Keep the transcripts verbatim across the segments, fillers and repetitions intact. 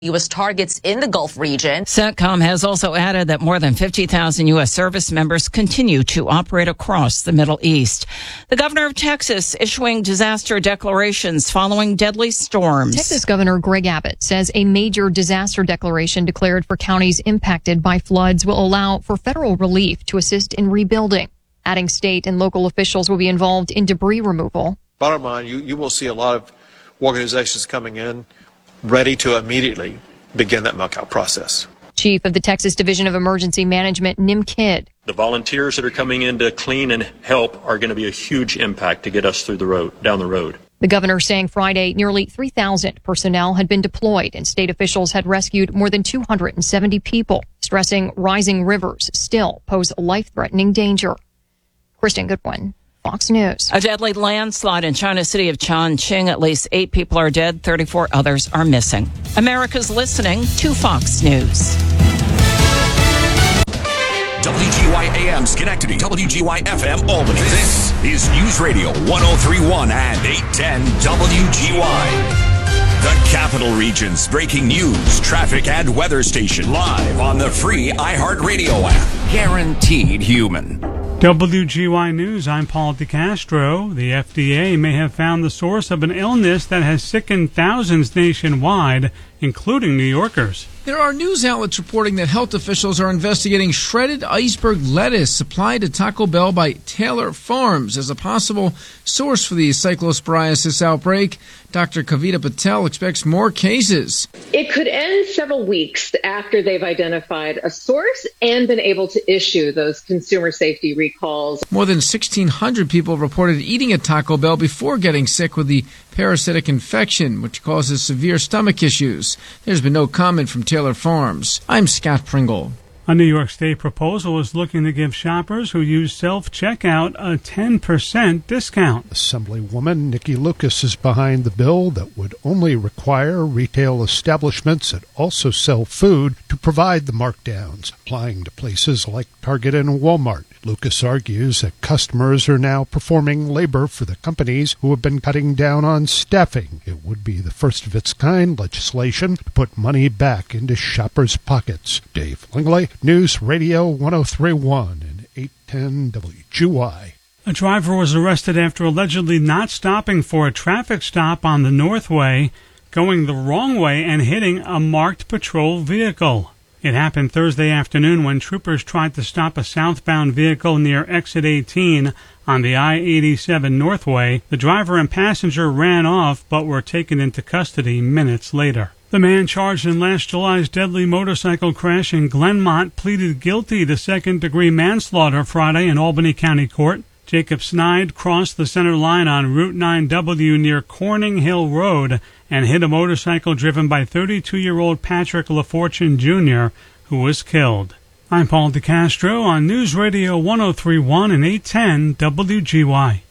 U S targets in the Gulf region. CENTCOM has also added that more than fifty thousand U S service members continue to operate across the Middle East. The governor of Texas issuing disaster declarations following deadly storms. Texas Governor Greg Abbott says a major disaster declaration declared for counties impacted by floods will allow for federal relief to assist in rebuilding. Adding state and local officials will be involved in debris removal. Bottom line, you, you will see a lot of organizations coming in ready to immediately begin that muck-out process. Chief of the Texas Division of Emergency Management, Nim Kidd. The volunteers that are coming in to clean and help are going to be a huge impact to get us through the road, down the road. The governor saying Friday nearly three thousand personnel had been deployed and state officials had rescued more than two hundred seventy people, stressing rising rivers still pose a life-threatening danger. Kristen Goodwin, Fox News. A deadly landslide in China's city of Chongqing. At least eight people are dead, thirty-four others are missing. America's listening to Fox News. W G Y A M Schenectady, W G Y F M Albany. This is News Radio one oh three point one and eight ten W G Y. The Capital Region's breaking news, traffic, and weather station live on the free iHeartRadio app. Guaranteed human. W G Y News, I'm Paul DeCastro. The F D A may have found the source of an illness that has sickened thousands nationwide, including New Yorkers. There are news outlets reporting that health officials are investigating shredded iceberg lettuce supplied to Taco Bell by Taylor Farms as a possible source for the cyclosporiasis outbreak. Doctor Kavita Patel expects more cases. It could end several weeks after they've identified a source and been able to issue those consumer safety recalls. More than sixteen hundred people reported eating at Taco Bell before getting sick with the parasitic infection, which causes severe stomach issues. There's been no comment from Taylor Farms. I'm Scott Pringle. A New York State proposal is looking to give shoppers who use self-checkout a ten percent discount. Assemblywoman Nikki Lucas is behind the bill that would only require retail establishments that also sell food to provide the markdowns, applying to places like Target and Walmart. Lucas argues that customers are now performing labor for the companies who have been cutting down on staffing. It would be the first of its kind legislation to put money back into shoppers' pockets. Dave Langley, News Radio one oh three point one and eight ten W G Y. A driver was arrested after allegedly not stopping for a traffic stop on the Northway, going the wrong way and hitting a marked patrol vehicle. It happened Thursday afternoon when troopers tried to stop a southbound vehicle near Exit eighteen on the I eighty-seven Northway. The driver and passenger ran off but were taken into custody minutes later. The man charged in last July's deadly motorcycle crash in Glenmont pleaded guilty to second-degree manslaughter Friday in Albany County Court. Jacob Snide crossed the center line on Route nine W near Corning Hill Road and hit a motorcycle driven by thirty-two-year-old Patrick LaFortune Junior, who was killed. I'm Paul DeCastro on News Radio one oh three point one and eight ten W G Y.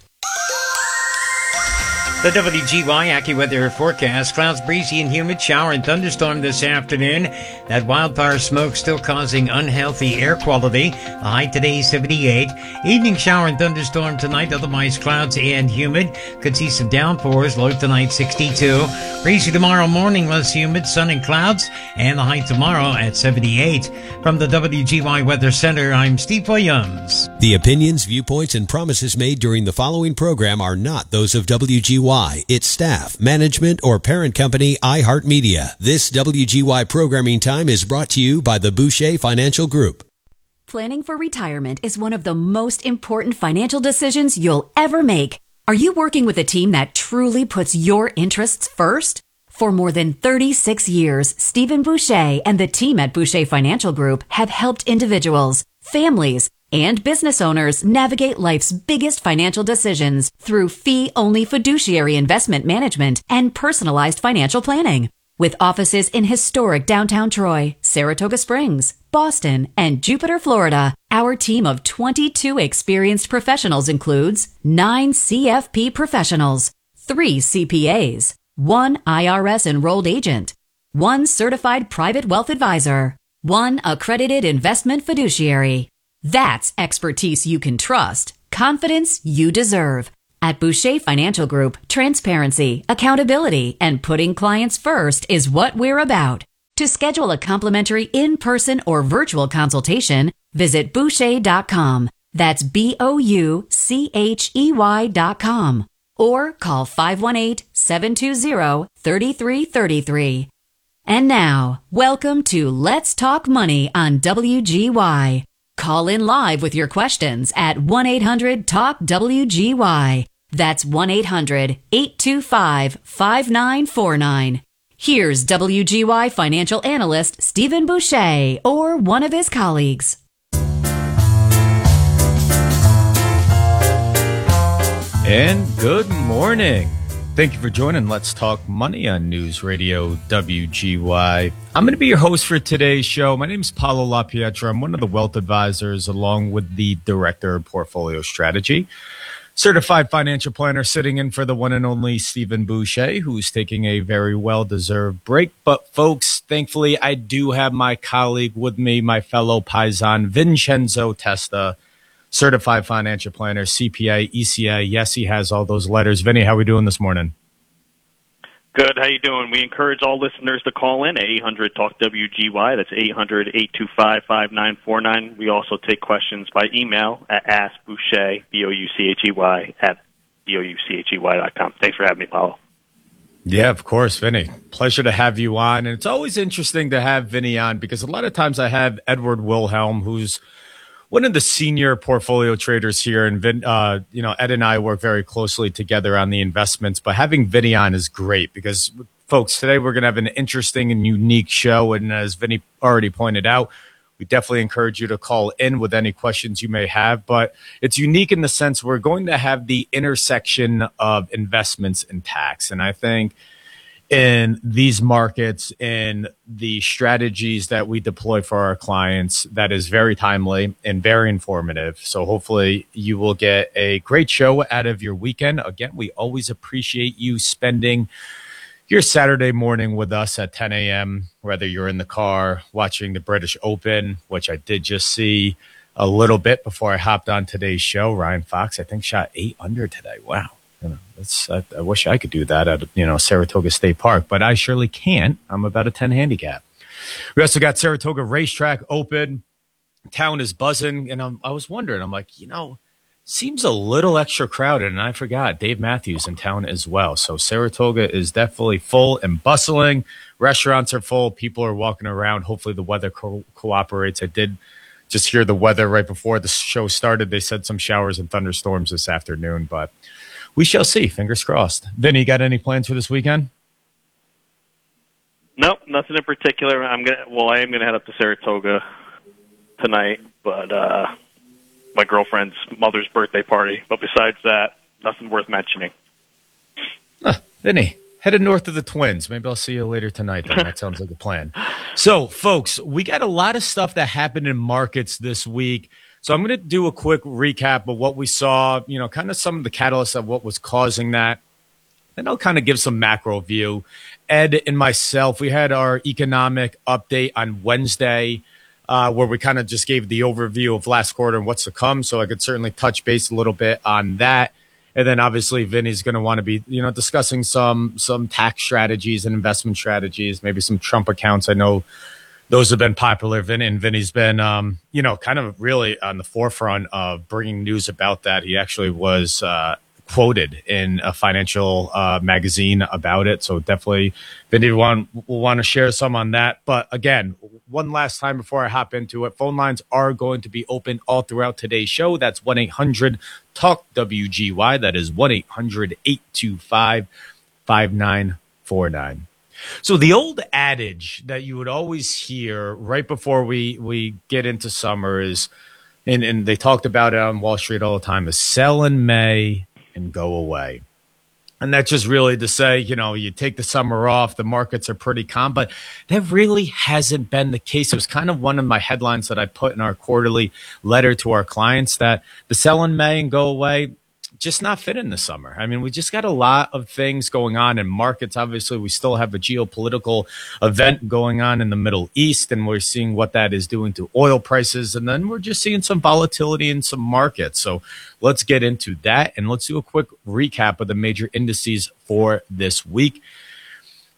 The W G Y AccuWeather forecast: clouds, breezy and humid, shower and thunderstorm this afternoon. That wildfire smoke still causing unhealthy air quality. The high today seventy-eight. Evening shower and thunderstorm tonight, otherwise clouds and humid. Could see some downpours, low tonight sixty-two. Breezy tomorrow morning, less humid, sun and clouds, and the high tomorrow at seventy-eight. From the W G Y Weather Center, I'm Steve Williams. The opinions, viewpoints, and promises made during the following program are not those of W G Y, its staff, management, or parent company iHeartMedia. This W G Y programming time is brought to you by the Boucher Financial Group. Planning for retirement is one of the most important financial decisions you'll ever make. Are you working with a team that truly puts your interests first? For more than thirty-six years, Stephen Boucher and the team at Boucher Financial Group have helped individuals, families, and business owners navigate life's biggest financial decisions through fee-only fiduciary investment management and personalized financial planning. With offices in historic downtown Troy, Saratoga Springs, Boston, and Jupiter, Florida, our team of twenty-two experienced professionals includes nine C F P professionals, three C P As, one I R S-enrolled agent, one certified private wealth advisor, one accredited investment fiduciary. That's expertise you can trust, confidence you deserve. At Boucher Financial Group, transparency, accountability, and putting clients first is what we're about. To schedule a complimentary in-person or virtual consultation, visit Boucher dot com. That's B O U C H E Y dot com. Or call five one eight, seven two zero, three three three three. And now, welcome to Let's Talk Money on W G Y. Call in live with your questions at one eight hundred talk W G Y. That's one eight hundred, eight two five, five nine four nine. Here's W G Y financial analyst Stephen Boucher or one of his colleagues. And good morning. Thank you for joining Let's Talk Money on News Radio W G Y. I'm going to be your host for today's show. My name is Paolo LaPietra. I'm one of the wealth advisors along with the director of portfolio strategy. Certified financial planner sitting in for the one and only Stephen Boucher, who's taking a very well-deserved break. But folks, thankfully, I do have my colleague with me, my fellow Paisan, Vincenzo Testa, certified financial planner, C P A, E C A. Yes, he has all those letters. Vinny, how are we doing this morning? Good. How you doing? We encourage all listeners to call in at eight hundred talk W G Y. That's eight hundred, eight two five, five nine four nine. We also take questions by email at askboucher, B O U C H E Y, at B O U C H E Y dot com. Thanks for having me, Paulo. Yeah, of course, Vinny. Pleasure to have you on. And it's always interesting to have Vinny on because a lot of times I have Edward Wilhelm, who's one of the senior portfolio traders here, and Vin, uh, you know, Ed and I work very closely together on the investments. But having Vinny on is great because, folks, today we're going to have an interesting and unique show. And as Vinny already pointed out, we definitely encourage you to call in with any questions you may have. But it's unique in the sense we're going to have the intersection of investments and tax, and I think in these markets, in the strategies that we deploy for our clients, that is very timely and very informative. So hopefully you will get a great show out of your weekend. Again, we always appreciate you spending your Saturday morning with us at ten a.m., whether you're in the car watching the British Open, which I did just see a little bit before I hopped on today's show. Ryan Fox, I think, shot eight under today. Wow. You know, that's, I, I wish I could do that at, you know, Saratoga State Park, but I surely can't. I'm about a ten handicap. We also got Saratoga Racetrack open. Town is buzzing. And I'm, I was wondering, I'm like, you know, seems a little extra crowded. And I forgot Dave Matthews in town as well. So Saratoga is definitely full and bustling. Restaurants are full. People are walking around. Hopefully the weather co- cooperates. I did just hear the weather right before the show started. They said some showers and thunderstorms this afternoon, but we shall see. Fingers crossed. Vinny, got any plans for this weekend? Nope, nothing in particular. I'm gonna. Well, I am gonna head up to Saratoga tonight, but uh, my girlfriend's mother's birthday party. But besides that, nothing worth mentioning. Huh, Vinny, headed north of the Twins. Maybe I'll see you later tonight. Then. That sounds like a plan. So, folks, we got a lot of stuff that happened in markets this week. So I'm going to do a quick recap of what we saw, you know, kind of some of the catalysts of what was causing that. Then I'll kind of give some macro view. Ed and myself, we had our economic update on Wednesday, uh, where we kind of just gave the overview of last quarter and what's to come. So I could certainly touch base a little bit on that. And then obviously Vinny's going to want to be, you know, discussing some some tax strategies and investment strategies, maybe some Trump accounts. I know those have been popular. Vin and Vinny's been, um, you know, kind of really on the forefront of bringing news about that. He actually was uh, quoted in a financial uh, magazine about it. So definitely Vinny will want, will want to share some on that. But again, one last time before I hop into it, phone lines are going to be open all throughout today's show. That's one eight hundred talk W G Y. That is one eight hundred, eight two five, five nine four nine. So the old adage that you would always hear right before we, we get into summer is, and, and they talked about it on Wall Street all the time, is sell in May and go away. And that's just really to say, you know, you take the summer off, the markets are pretty calm, but that really hasn't been the case. It was kind of one of my headlines that I put in our quarterly letter to our clients, that the sell in May and go away, just not fit in the summer. I mean, we just got a lot of things going on in markets. Obviously, we still have a geopolitical event going on in the Middle East, and we're seeing what that is doing to oil prices. And then we're just seeing some volatility in some markets. So let's get into that, and let's do a quick recap of the major indices for this week.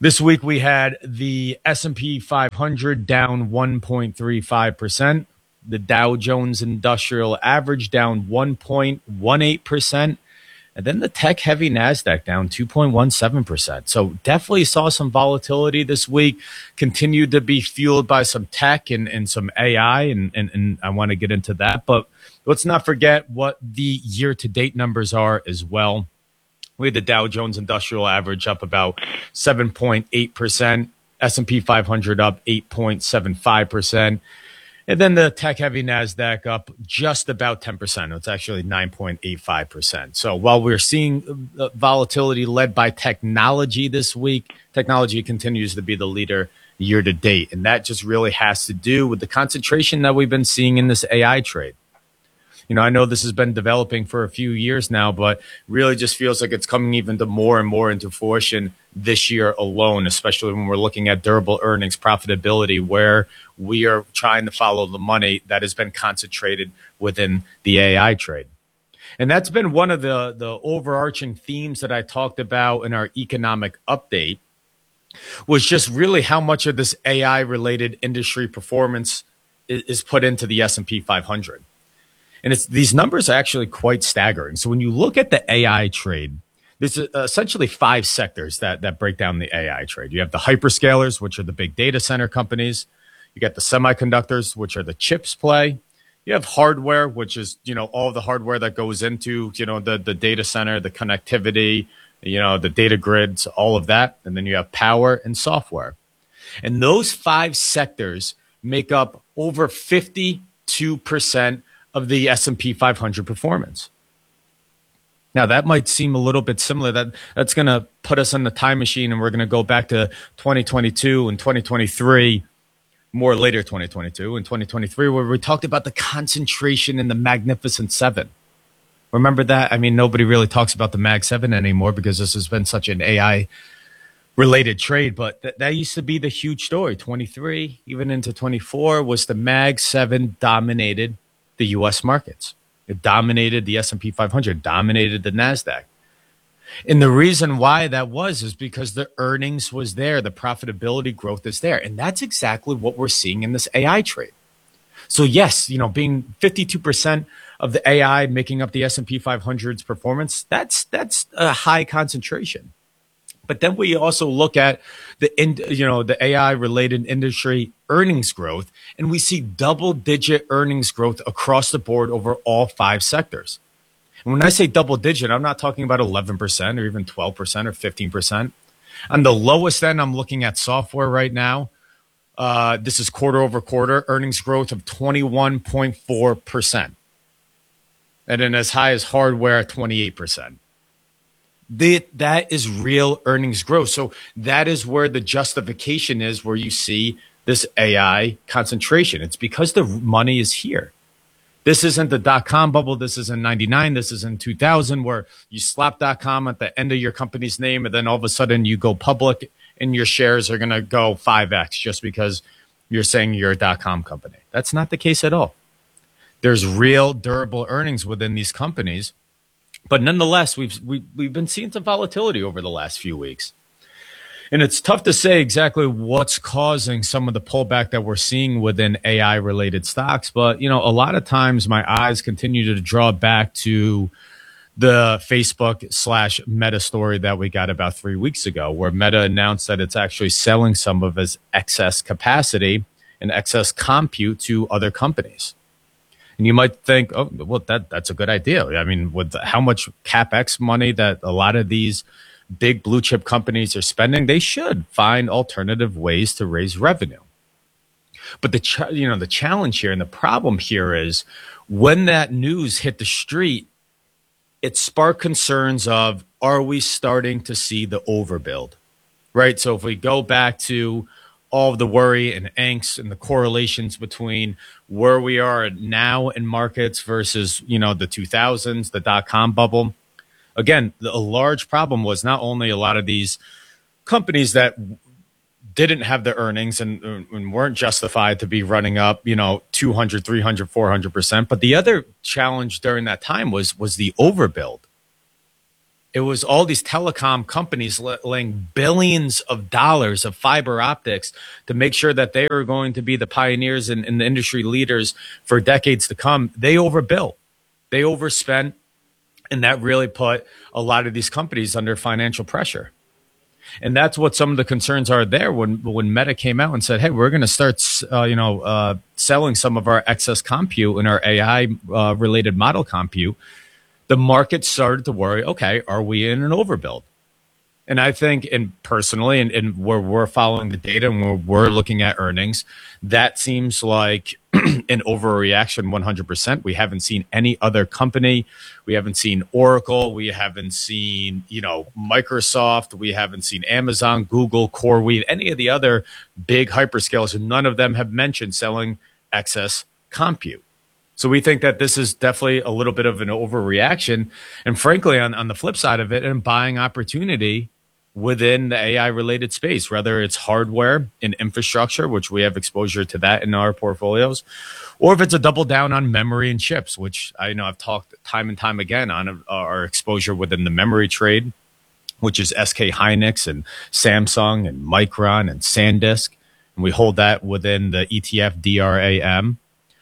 This week we had the S and P five hundred down one point three five percent. The Dow Jones Industrial Average down one point one eight percent. And then the tech-heavy NASDAQ down two point one seven percent. So definitely saw some volatility this week. Continued to be fueled by some tech and, and some A I, and, and, and I want to get into that. But let's not forget what the year-to-date numbers are as well. We had the Dow Jones Industrial Average up about seven point eight percent. S and P five hundred up eight point seven five percent. And then the tech-heavy NASDAQ up just about ten percent. It's actually nine point eight five percent. So while we're seeing volatility led by technology this week, technology continues to be the leader year to date. And that just really has to do with the concentration that we've been seeing in this A I trade. You know, I know this has been developing for a few years now, but really just feels like it's coming even to more and more into fruition this year alone, especially when we're looking at durable earnings, profitability, where we are trying to follow the money that has been concentrated within the A I trade. And that's been one of the, the overarching themes that I talked about in our economic update, was just really how much of this A I-related industry performance is, is put into the S and P five hundred. And it's, these numbers are actually quite staggering. So when you look at the A I trade, there's essentially five sectors that, that break down the A I trade. You have the hyperscalers, which are the big data center companies. You got the semiconductors, which are the chips play. You have hardware, which is, you know, all the hardware that goes into, you know, the, the data center, the connectivity, you know, the data grids, all of that. And then you have power and software. And those five sectors make up over fifty-two percent of the S and P five hundred performance. Now, that might seem a little bit similar. That that's going to put us in the time machine, and we're going to go back to twenty twenty-two and twenty twenty-three, more later twenty twenty-two and twenty twenty-three, where we talked about the concentration in the Magnificent Seven. Remember that? I mean, nobody really talks about the Mag Seven anymore because this has been such an A I-related trade, but th- that used to be the huge story. twenty-three, even into twenty-four, was the Mag Seven dominated the U S markets. It dominated the S and P five hundred, dominated the NASDAQ. And the reason why that was is because the earnings was there, the profitability growth is there. And that's exactly what we're seeing in this A I trade. So yes, you know, being fifty-two percent of the A I making up the S and P five hundred's performance, that's that's a high concentration. But then we also look at the, you know, the A I-related industry earnings growth, and we see double-digit earnings growth across the board over all five sectors. And when I say double-digit, I'm not talking about eleven percent or even twelve percent or fifteen percent. On the lowest end, I'm looking at software right now. Uh, this is quarter-over-quarter earnings growth of twenty-one point four percent. And then as high as hardware at twenty-eight percent. The, that is real earnings growth. So that is where the justification is, where you see this A I concentration. It's because the money is here. This isn't the dot-com bubble. This isn't ninety-nine. This isn't two thousand, where you slap .com at the end of your company's name, and then all of a sudden you go public and your shares are going to go five X just because you're saying you're a .com company. That's not the case at all. There's real durable earnings within these companies. But nonetheless, we've we, we've been seeing some volatility over the last few weeks. And it's tough to say exactly what's causing some of the pullback that we're seeing within A I-related stocks. But, you know, a lot of times my eyes continue to draw back to the Facebook slash Meta story that we got about three weeks ago, where Meta announced that it's actually selling some of its excess capacity and excess compute to other companies. And you might think, oh, well, that that's a good idea. I mean, with how much CapEx money that a lot of these big blue chip companies are spending, they should find alternative ways to raise revenue. But the ch- you know the challenge here and the problem here is when that news hit the street, it sparked concerns of, are we starting to see the overbuild? Right. So if we go back to all of the worry and angst and the correlations between where we are now in markets versus, you know, the two thousands, the dot-com bubble. Again, a large problem was not only a lot of these companies that didn't have the earnings and, and weren't justified to be running up, you know, two hundred, three hundred, four hundred percent. But the other challenge during that time was, was the overbuild. It was all these telecom companies laying billions of dollars of fiber optics to make sure that they were going to be the pioneers and, and the industry leaders for decades to come. They overbuilt, they overspent, and that really put a lot of these companies under financial pressure. And that's what some of the concerns are there when when Meta came out and said, hey, we're going to start uh, you know, uh, selling some of our excess compute and our A I uh, related model compute. The market started to worry, okay, are we in an overbuild? And I think, and personally, and, and where we're following the data and where we're looking at earnings, that seems like an overreaction one hundred percent. We haven't seen any other company. We haven't seen Oracle. We haven't seen, you know, Microsoft. We haven't seen Amazon, Google, CoreWeave, any of the other big hyperscalers. And none of them have mentioned selling excess compute. So we think that this is definitely a little bit of an overreaction. And frankly, on, on the flip side of it, and buying opportunity within the A I-related space, whether it's hardware and infrastructure, which we have exposure to that in our portfolios, or if it's a double down on memory and chips, which I know I've talked time and time again on our exposure within the memory trade, which is S K Hynix and Samsung and Micron and SanDisk. And we hold that within the E T F D R A M.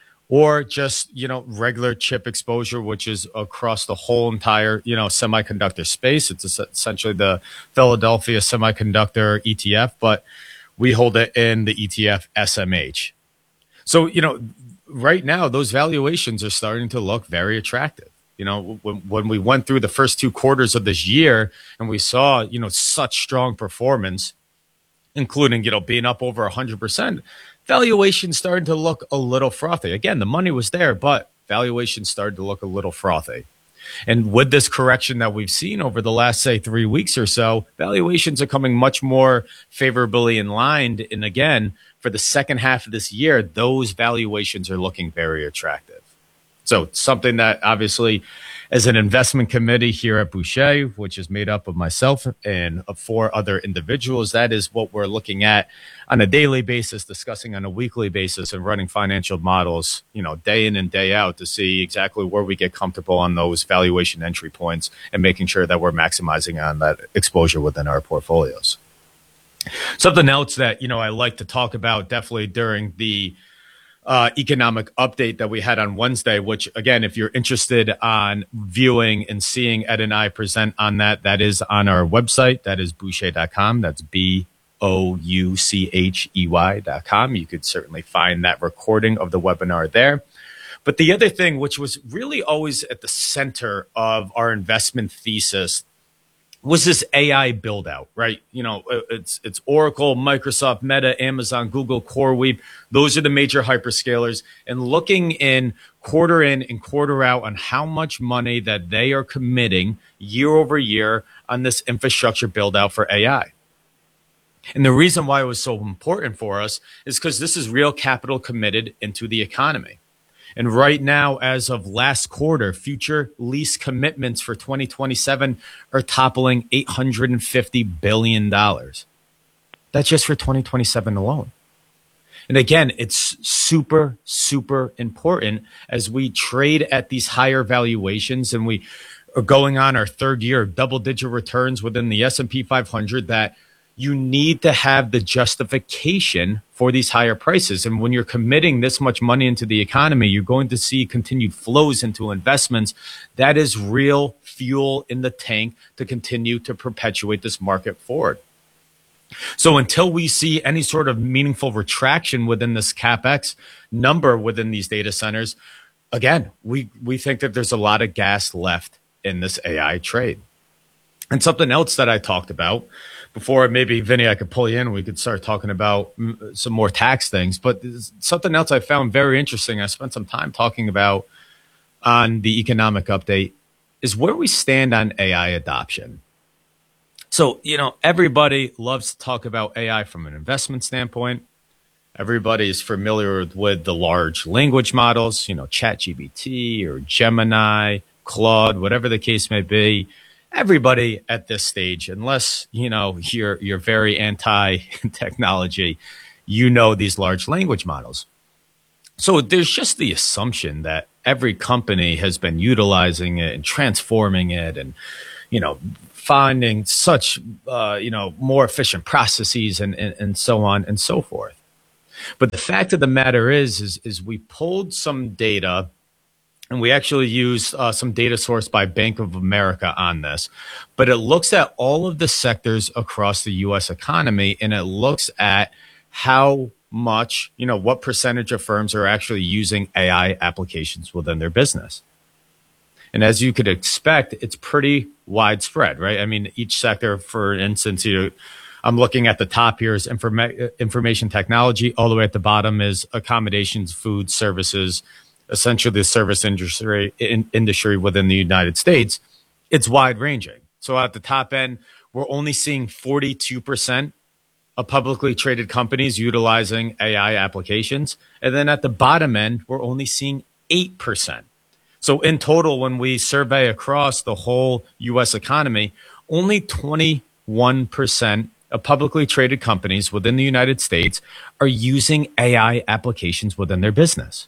Or just, you know, regular chip exposure, which is across the whole entire, you know, semiconductor space. It's essentially the Philadelphia Semiconductor E T F, but we hold it in the E T F S M H. So, you know, right now, those valuations are starting to look very attractive. You know, when, when we went through the first two quarters of this year and we saw, you know, such strong performance, including, you know, being up over one hundred percent, valuation started to look a little frothy. Again, the money was there, but valuation started to look a little frothy. And with this correction that we've seen over the last, say, three weeks or so, valuations are coming much more favorably in line. And again, for the second half of this year, those valuations are looking very attractive. So something that obviously, as an investment committee here at Boucher, which is made up of myself and of four other individuals, that is what we're looking at on a daily basis, discussing on a weekly basis, and running financial models, you know, day in and day out to see exactly where we get comfortable on those valuation entry points and making sure that we're maximizing on that exposure within our portfolios. Something else that, you know, I like to talk about definitely during the Uh, economic update that we had on Wednesday, which again, if you're interested on viewing and seeing Ed and I present on that, that is on our website. That is boucher dot com. That's B O U C H E Y dot com. You could certainly find that recording of the webinar there. But the other thing, which was really always at the center of our investment thesis, was this A I build out, right? You know, it's it's Oracle, Microsoft, Meta, Amazon, Google, CoreWeave. Those are the major hyperscalers. And looking in quarter in and quarter out on how much money that they are committing year over year on this infrastructure build out for A I. And the reason why it was so important for us is because this is real capital committed into the economy. And right now, as of last quarter, future lease commitments for twenty twenty-seven are toppling eight hundred fifty billion dollars. That's just for twenty twenty-seven alone. And again, it's super, super important as we trade at these higher valuations and we are going on our third year of double-digit returns within the S and P five hundred, that you need to have the justification for these higher prices. And when you're committing this much money into the economy, you're going to see continued flows into investments. That is real fuel in the tank to continue to perpetuate this market forward. So until we see any sort of meaningful retraction within this CapEx number within these data centers, again, we, we think that there's a lot of gas left in this A I trade. And something else that I talked about before, maybe Vinny, I could pull you in, we could start talking about some more tax things. But something else I found very interesting, I spent some time talking about on the economic update, is where we stand on A I adoption. So, you know, everybody loves to talk about A I from an investment standpoint. Everybody is familiar with the large language models, you know, ChatGPT or Gemini, Claude, whatever the case may be. Everybody at this stage, unless, you know, you're, you're very anti-technology, you know these large language models. So there's just the assumption that every company has been utilizing it and transforming it and, you know, finding such, uh, you know, more efficient processes and, and, and so on and so forth. But the fact of the matter is, is, is we pulled some data, and we actually used uh, some data source by Bank of America on this. But it looks at all of the sectors across the U S economy, and it looks at how much, you know, what percentage of firms are actually using A I applications within their business. And as you could expect, it's pretty widespread, right? I mean, each sector, for instance, you know, I'm looking at the top here is informa- information technology. All the way at the bottom is accommodations, food, services, essentially the service industry in, industry within the United States. It's wide ranging. So at the top end, we're only seeing forty-two percent of publicly traded companies utilizing A I applications. And then at the bottom end, we're only seeing eight percent. So in total, when we survey across the whole U S economy, only twenty-one percent of publicly traded companies within the United States are using A I applications within their business.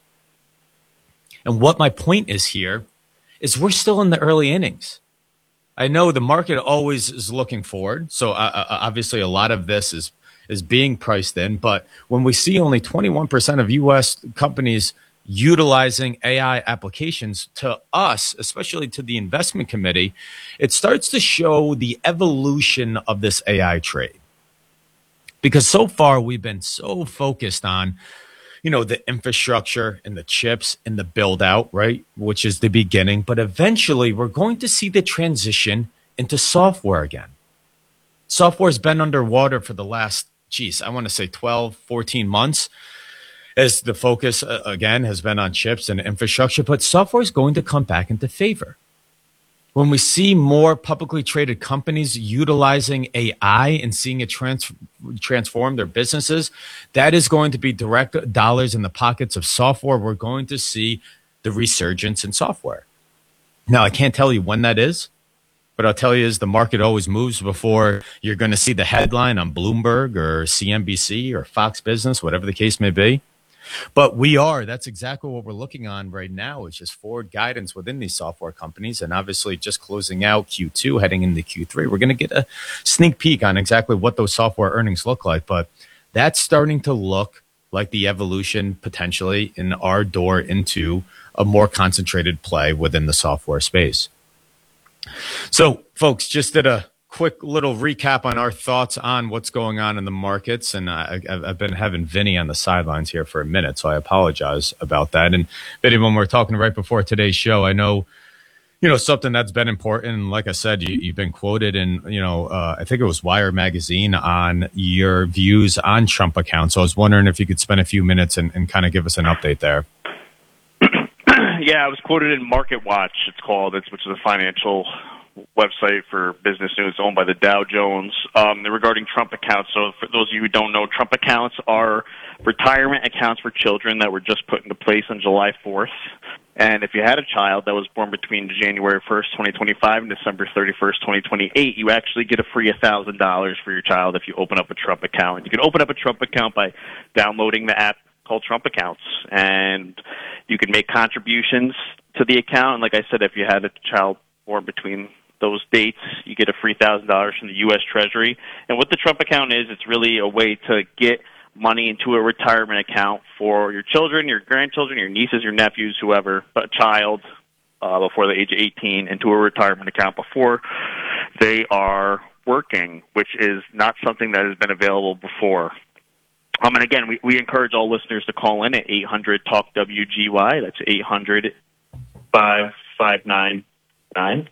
And what my point is here is we're still in the early innings. I know the market always is looking forward. So uh, obviously a lot of this is, is being priced in. But when we see only twenty-one percent of U S companies utilizing A I applications, to us, especially to the investment committee, it starts to show the evolution of this A I trade. Because so far we've been so focused on, you know, the infrastructure and the chips and the build out, right? Which is the beginning. But eventually we're going to see the transition into software again. Software's been underwater for the last, geez, I want to say twelve, fourteen months. As the focus, uh, again, has been on chips and infrastructure, but software is going to come back into favor. When we see more publicly traded companies utilizing A I and seeing it trans- transform their businesses, that is going to be direct dollars in the pockets of software. We're going to see the resurgence in software. Now, I can't tell you when that is, but I'll tell you is the market always moves before you're going to see the headline on Bloomberg or C N B C or Fox Business, whatever the case may be. But we are, that's exactly what we're looking on right now, is just forward guidance within these software companies. And obviously just closing out Q two, heading into Q three, we're going to get a sneak peek on exactly what those software earnings look like. But that's starting to look like the evolution potentially in our door into a more concentrated play within the software space. So folks, just did a quick little recap on our thoughts on what's going on in the markets. And I, I've been having Vinny on the sidelines here for a minute, so I apologize about that. And Vinny, when we were talking right before today's show, I know, you know, something that's been important. And like I said, you, you've been quoted in, you know, uh, I think it was Wire Magazine on your views on Trump accounts. So I was wondering if you could spend a few minutes and, and kind of give us an update there. Yeah, I was quoted in Market Watch, it's called, it's, which is a financial website for business news owned by the Dow Jones, um, regarding Trump accounts. So for those of you who don't know, Trump accounts are retirement accounts for children that were just put into place on July fourth. And if you had a child that was born between January first, twenty twenty-five and December thirty-first, twenty twenty-eight, you actually get a free one thousand dollars for your child if you open up a Trump account. You can open up a Trump account by downloading the app called Trump Accounts, and you can make contributions to the account. And like I said, if you had a child born between those dates, you get a free one thousand dollars from the U S Treasury. And what the Trump account is, it's really a way to get money into a retirement account for your children, your grandchildren, your nieces, your nephews, whoever, but a child uh, before the age of eighteen, into a retirement account before they are working, which is not something that has been available before. Um, and again, we, we encourage all listeners to call in at eight hundred talk W G Y. That's eight hundred, five five nine nine.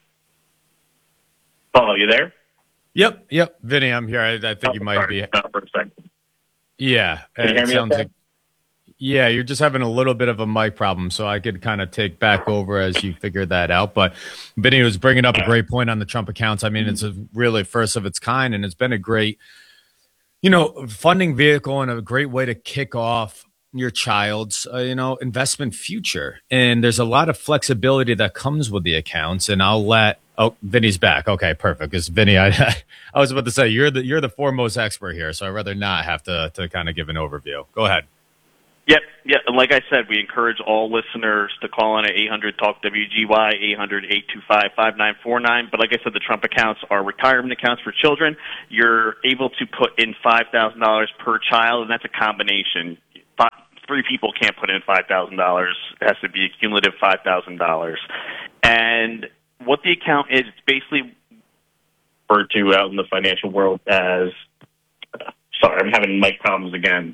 Paul, you there? Yep, yep. Vinny, I'm here. I, I think oh, you might sorry. be. Stop for a second. Yeah. Can you hear me sounds okay? like, yeah, you're just having a little bit of a mic problem, so I could kind of take back over as you figure that out. But Vinny was bringing up a great point on the Trump accounts. I mean, it's a really first of its kind, and it's been a great, you know, funding vehicle and a great way to kick off your child's, uh, you know, investment future. And there's a lot of flexibility that comes with the accounts. And I'll let, oh, Vinny's back. Okay, perfect. Because Vinny, I, I was about to say, you're the, you're the foremost expert here. So I'd rather not have to, to kind of give an overview. Go ahead. Yep, yeah, and like I said, we encourage all listeners to call in at eight hundred talk W G Y, eight hundred, eight two five, five nine four nine. But like I said, the Trump accounts are retirement accounts for children. You're able to put in five thousand dollars per child, and that's a combination. Five, three people can't put in five thousand dollars. It has to be a cumulative five thousand dollars. And what the account is, it's basically referred to out in the financial world as, sorry, I'm having mic problems again.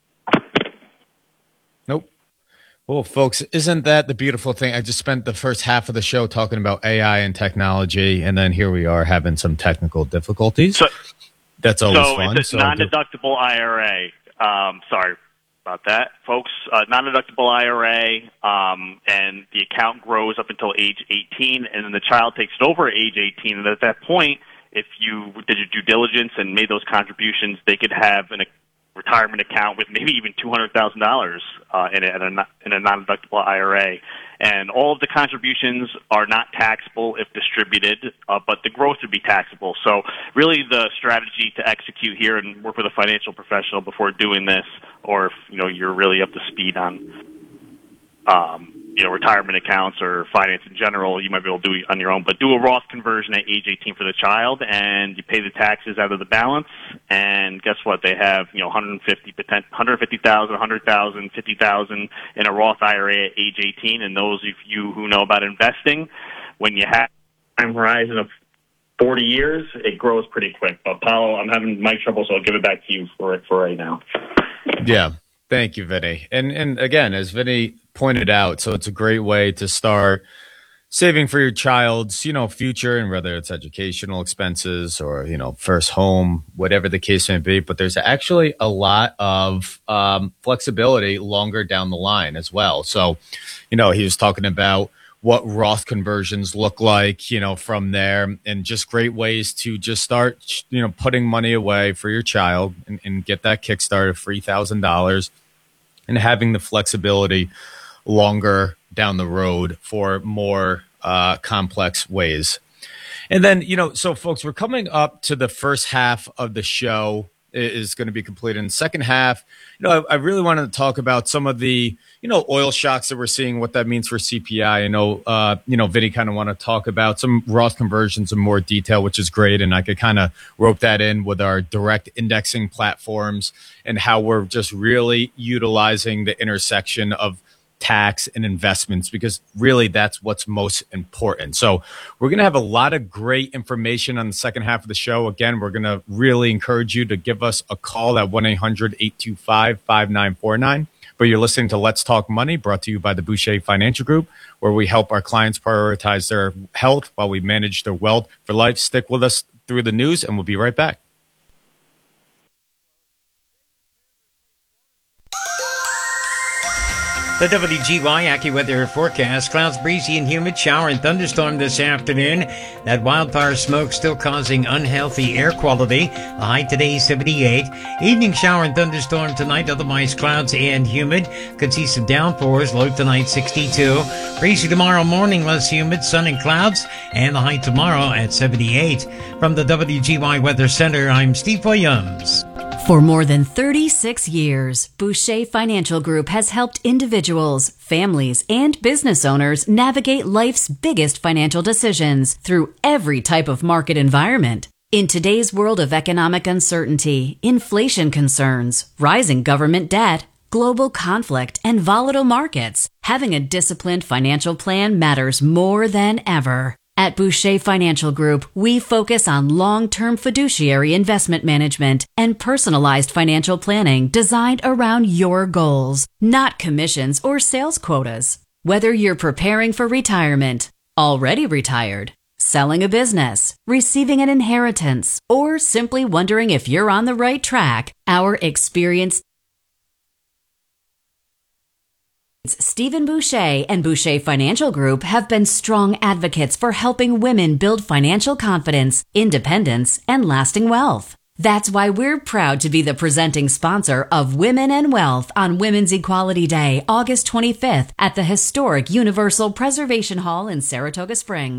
Nope. Well, folks, isn't that the beautiful thing? I just spent the first half of the show talking about A I and technology, and then here we are having some technical difficulties. So, That's always so fun. It's a so non-deductible I R A. Um, sorry about that, folks. Uh, non-deductible I R A, um, and the account grows up until age eighteen, and then the child takes it over at age eighteen. And at that point, if you did your due diligence and made those contributions, they could have an retirement account with maybe even two hundred thousand dollars uh, in, a, in a in a non-deductible I R A. And all of the contributions are not taxable if distributed, uh, but the growth would be taxable. So really the strategy to execute here and work with a financial professional before doing this, or if you know you're really up to speed on um, you know retirement accounts or finance in general, you might be able to do it on your own. But do a Roth conversion at age eighteen for the child, and you pay the taxes out of the balance. And guess what? They have you know one hundred fifty, one hundred fifty thousand, one hundred thousand, fifty thousand in a Roth I R A at age eighteen. And those of you who know about investing, when you have a time horizon of forty years, it grows pretty quick. But Paulo, I'm having mic trouble, so I'll give it back to you for for right now. Yeah. Thank you, Vinny. And and again, as Vinny pointed out, so it's a great way to start saving for your child's, you know, future, and whether it's educational expenses or, you know, first home, whatever the case may be. But there's actually a lot of um, flexibility longer down the line as well. So, you know, he was talking about what Roth conversions look like, you know, from there, and just great ways to just start, you know, putting money away for your child and, and get that kickstart of three thousand dollars and having the flexibility longer down the road for more uh, complex ways. And then, you know, so folks, we're coming up to the first half of the show is going to be completed. In the second half, you know, I, I really wanted to talk about some of the, you know, oil shocks that we're seeing, what that means for C P I. I know, uh, you know, Vinny kind of want to talk about some Roth conversions in more detail, which is great. And I could kind of rope that in with our direct indexing platforms and how we're just really utilizing the intersection of tax and investments, because really that's what's most important. So we're going to have a lot of great information on the second half of the show. Again, we're going to really encourage you to give us a call at one eight hundred, eight two five, five nine four nine. But you're listening to Let's Talk Money, brought to you by the Boucher Financial Group, where we help our clients prioritize their health while we manage their wealth for life. Stick with us through the news, and we'll be right back. The W G Y AccuWeather forecast: clouds, breezy and humid, shower and thunderstorm this afternoon. That wildfire smoke still causing unhealthy air quality. The high today seventy-eight. Evening shower and thunderstorm tonight, otherwise clouds and humid. Could see some downpours, low tonight sixty-two. Breezy tomorrow morning, less humid, sun and clouds, and the high tomorrow at seventy-eight. From the W G Y Weather Center, I'm Steve Williams. For more than thirty-six years, Boucher Financial Group has helped individuals, families, and business owners navigate life's biggest financial decisions through every type of market environment. In today's world of economic uncertainty, inflation concerns, rising government debt, global conflict, and volatile markets, having a disciplined financial plan matters more than ever. At Boucher Financial Group, we focus on long-term fiduciary investment management and personalized financial planning designed around your goals, not commissions or sales quotas. Whether you're preparing for retirement, already retired, selling a business, receiving an inheritance, or simply wondering if you're on the right track, our experienced Stephen Boucher and Boucher Financial Group have been strong advocates for helping women build financial confidence, independence, and lasting wealth. That's why we're proud to be the presenting sponsor of Women and Wealth on Women's Equality Day, August twenty-fifth, at the historic Universal Preservation Hall in Saratoga Springs.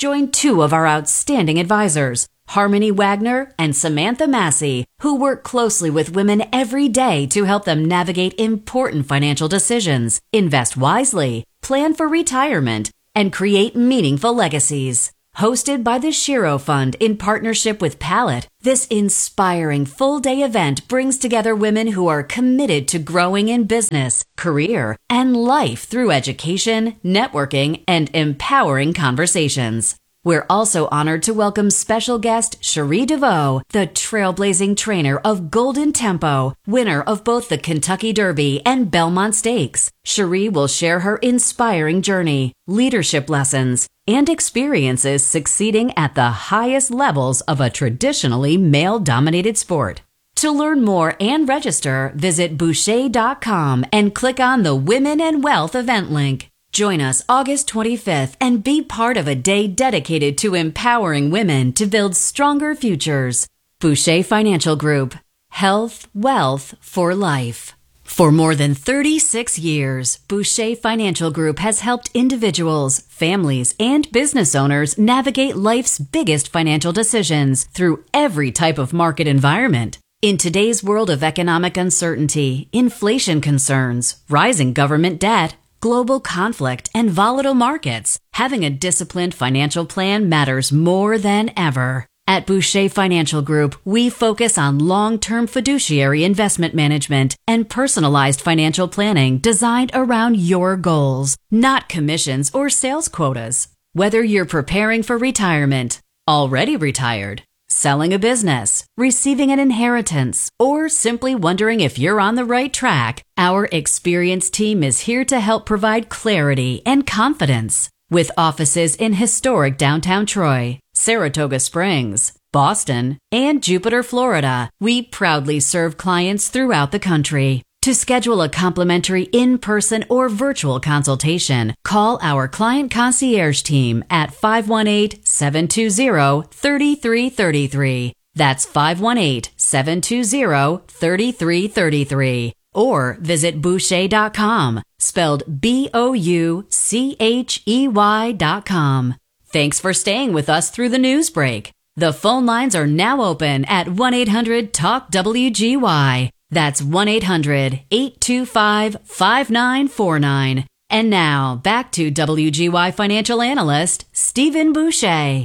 join two of our outstanding advisors, Harmony Wagner and Samantha Massey, who work closely with women every day to help them navigate important financial decisions, invest wisely, plan for retirement, and create meaningful legacies. Hosted by the Shiro Fund in partnership with Pallet, this inspiring full-day event brings together women who are committed to growing in business, career, and life through education, networking, and empowering conversations. We're also honored to welcome special guest Cherie DeVoe, the trailblazing trainer of Golden Tempo, winner of both the Kentucky Derby and Belmont Stakes. Cherie will share her inspiring journey, leadership lessons, and experiences succeeding at the highest levels of a traditionally male-dominated sport. To learn more and register, visit Boucher dot com and click on the Women and Wealth event link. Join us August twenty-fifth and be part of a day dedicated to empowering women to build stronger futures. Boucher Financial Group. Health, wealth for life. For more than thirty-six years, Boucher Financial Group has helped individuals, families, and business owners navigate life's biggest financial decisions through every type of market environment. In today's world of economic uncertainty, inflation concerns, rising government debt, global conflict, and volatile markets, having a disciplined financial plan matters more than ever. At Boucher Financial Group, we focus on long-term fiduciary investment management and personalized financial planning designed around your goals, not commissions or sales quotas. Whether you're preparing for retirement, already retired, selling a business, receiving an inheritance, or simply wondering if you're on the right track, our experienced team is here to help provide clarity and confidence. With offices in historic downtown Troy, Saratoga Springs, Boston, and Jupiter, Florida, we proudly serve clients throughout the country. To schedule a complimentary in-person or virtual consultation, call our client concierge team at five one eight, seven two zero, three three three three. That's five one eight, seven two zero, three three three three. Or visit Boucher dot com, spelled B O U C H E Y dot com. Thanks for staying with us through the news break. The phone lines are now open at one eight hundred talk W G Y. That's one eight hundred, eight two five, five nine four nine. And now, back to W G Y financial analyst, Stephen Boucher.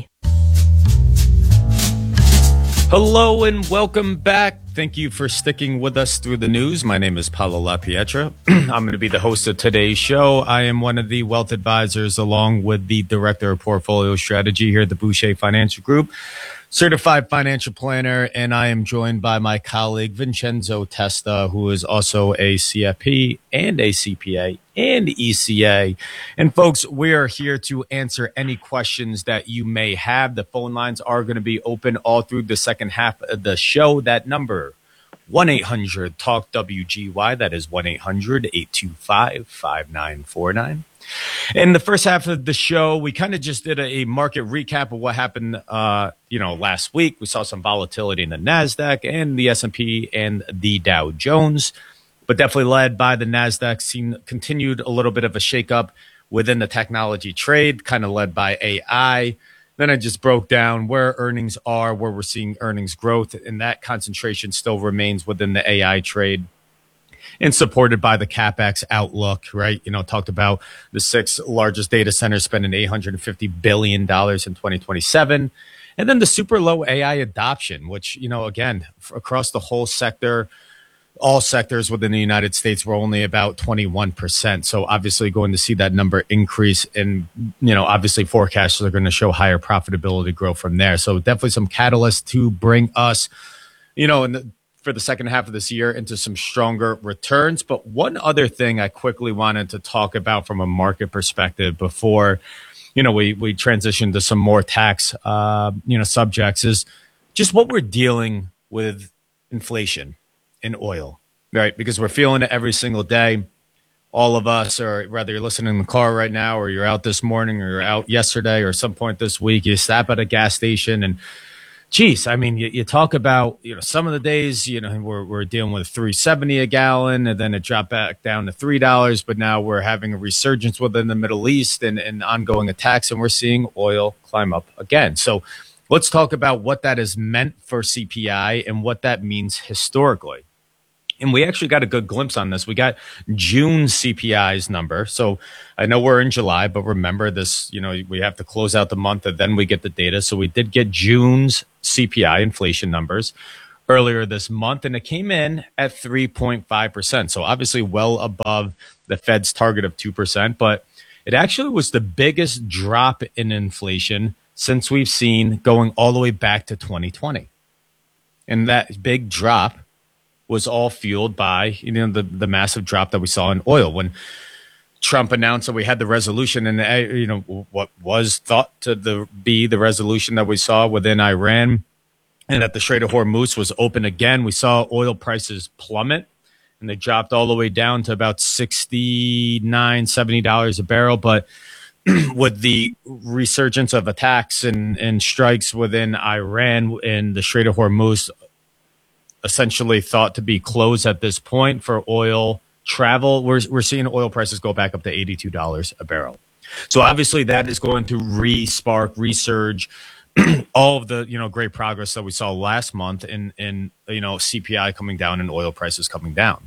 Hello and welcome back. Thank you for sticking with us through the news. My name is Paolo LaPietra. I'm going to be the host of today's show. I am one of the wealth advisors along with the director of portfolio strategy here at the Boucher Financial Group, certified financial planner, and I am joined by my colleague Vincenzo Testa, who is also a C F P and a C P A and E C A. And folks, we are here to answer any questions that you may have. The phone lines are going to be open all through the second half of the show. That number, one eight hundred talk W G Y. That is one eight hundred, eight two five, five nine four nine. In the first half of the show, we kind of just did a, a market recap of what happened, uh, you know, last week. We saw some volatility in the NASDAQ and the S and P and the Dow Jones, but definitely led by the NASDAQ. Seen continued a little bit of a shakeup within the technology trade, kind of led by A I. Then I just broke down where earnings are, where we're seeing earnings growth, and that concentration still remains within the A I trade. And supported by the CapEx outlook, right? You know, talked about the six largest data centers spending eight hundred fifty billion dollars in twenty twenty-seven. And then the super low A I adoption, which, you know, again, across the whole sector, all sectors within the United States were only about twenty-one percent. So obviously going to see that number increase, and, you know, obviously forecasts are going to show higher profitability growth from there. So definitely some catalysts to bring us, you know, in the for the second half of this year into some stronger returns. But one other thing I quickly wanted to talk about from a market perspective before, you know, we, we transition to some more tax, uh, you know, subjects is just what we're dealing with inflation in oil, right? Because we're feeling it every single day. All of us, or whether you're listening in the car right now, or you're out this morning, or you're out yesterday, or some point this week, you stop at a gas station and geez, I mean, you, you talk about, you know, some of the days, you know, we're, we're dealing with three seventy a gallon, and then it dropped back down to three dollars. But now we're having a resurgence within the Middle East and, and ongoing attacks, and we're seeing oil climb up again. So let's talk about what that has meant for C P I and what that means historically. And we actually got a good glimpse on this. We got June C P I's number. So I know we're in July, but remember this, you know, we have to close out the month and then we get the data. So we did get June's C P I inflation numbers earlier this month, and it came in at three point five percent. So obviously well above the Fed's target of two percent, but it actually was the biggest drop in inflation since we've seen going all the way back to twenty twenty. And that big drop was all fueled by, you know, the, the massive drop that we saw in oil when Trump announced that we had the resolution, and, uh, you know, what was thought to the, be the resolution that we saw within Iran, and that the Strait of Hormuz was open again. We saw oil prices plummet, and they dropped all the way down to about sixty-nine dollars, seventy dollars a barrel. But with the resurgence of attacks and, and strikes within Iran and the Strait of Hormuz, essentially thought to be closed at this point for oil travel, we're we're seeing oil prices go back up to eighty-two dollars a barrel. So obviously that is going to re-spark, resurge all of the, you know, great progress that we saw last month in in you know C P I coming down and oil prices coming down.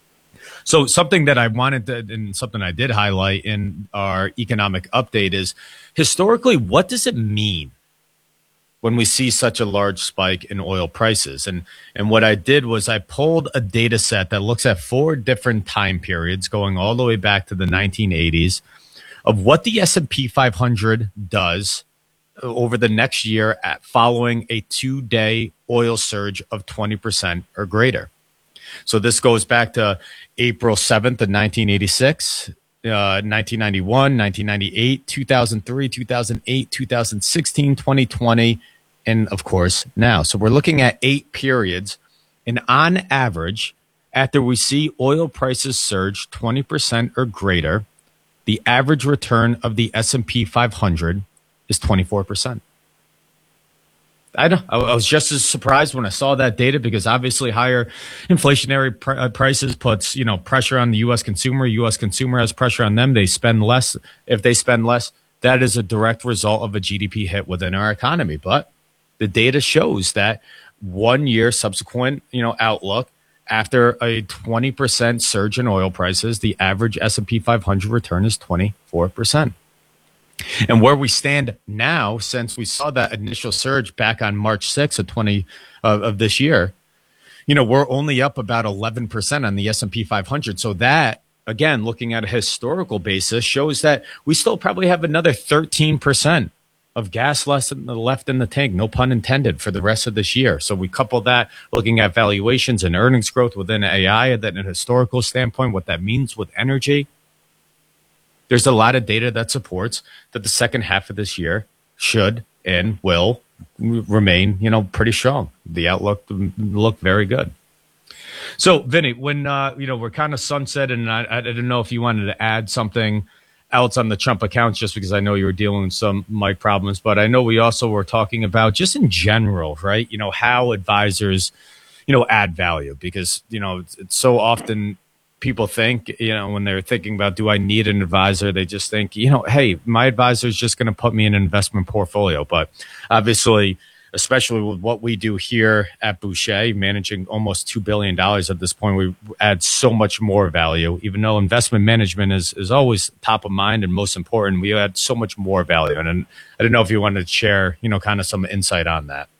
So something that I wanted to, and something I did highlight in our economic update is historically, what does it mean when we see such a large spike in oil prices? And and what I did was I pulled a data set that looks at four different time periods going all the way back to the nineteen eighties of what the S and P five hundred does over the next year at following a two-day oil surge of twenty percent or greater. So this goes back to April seventh of nineteen eighty-six, Uh, nineteen ninety-one, nineteen ninety-eight, two thousand three, two thousand eight, two thousand sixteen, twenty twenty, and of course now. So we're looking at eight periods, and on average, after we see oil prices surge twenty percent or greater, the average return of the S and P five hundred is twenty-four percent. I know. I was just as surprised when I saw that data, because obviously higher inflationary pr- uh, prices puts, you know, pressure on the U S consumer. U S consumer has pressure on them. They spend less. If they spend less, that is a direct result of a G D P hit within our economy. But the data shows that one year subsequent, you know, outlook after a twenty percent surge in oil prices, the average S and P five hundred return is twenty-four percent. And where we stand now, since we saw that initial surge back on March sixth of twenty uh, of this year, you know, we're only up about eleven percent on the S and P five hundred. So that, again, looking at a historical basis, shows that we still probably have another thirteen percent of gas less in the, left in the tank, no pun intended, for the rest of this year. So we couple that looking at valuations and earnings growth within A I, that in a historical standpoint, what that means with energy. There's a lot of data that supports that the second half of this year should and will remain, you know, pretty strong. The outlook look very good. So, Vinny, when uh, you know, we're kind of sunset, and I, I didn't know if you wanted to add something else on the Trump accounts, just because I know you were dealing with some mic problems, but I know we also were talking about just in general, right? You know, how advisors, you know, add value, because you know it's, it's so often. People think, you know, when they're thinking about, do I need an advisor? They just think, you know, hey, my advisor is just going to put me in an investment portfolio. But obviously, especially with what we do here at Boucher, managing almost two billion dollars at this point, we add so much more value. Even though investment management is, is always top of mind and most important, we add so much more value. And, and I don't know if you wanted to share, you know, kind of some insight on that.